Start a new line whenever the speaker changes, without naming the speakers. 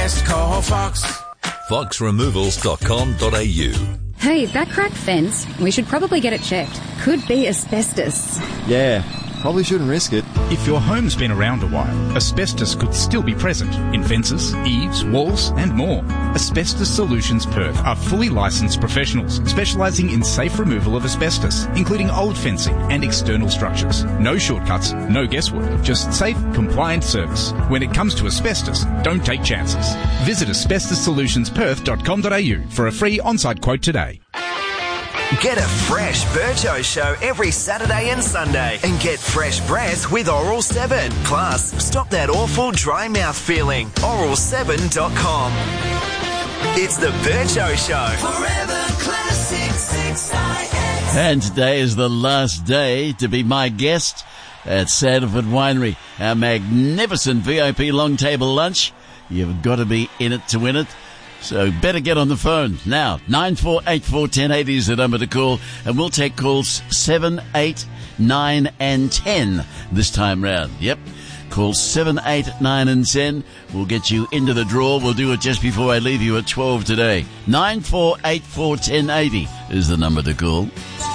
best, call Fox.
foxremovals.com.au.
Hey, that cracked fence, we should probably get it checked. Could be asbestos.
Yeah, probably shouldn't risk it.
If your home's been around a while, asbestos could still be present in fences, eaves, walls and more. Asbestos Solutions Perth are fully licensed professionals specialising in safe removal of asbestos, including old fencing and external structures. No shortcuts, no guesswork, just safe, compliant service. When it comes to asbestos, don't take chances. Visit asbestossolutionsperth.com.au for a free on-site quote today.
Get a fresh Bircho show every Saturday and Sunday and get fresh breath with Oral 7. Plus, stop that awful dry mouth feeling. Oral7.com. It's the Bircho Show. Forever Classic 6IX.
And today is the last day to be my guest at Sandalford Winery. Our magnificent VIP long table lunch. You've got to be in it to win it. So better get on the phone now. 94841080 is the number to call, and we'll take calls 7, 8, 9 and 10 this time round. Yep. Call 7, 8, 9 and 10. We'll get you into the draw. We'll do it just before I leave you at 12 today. 94841080 is the number to call.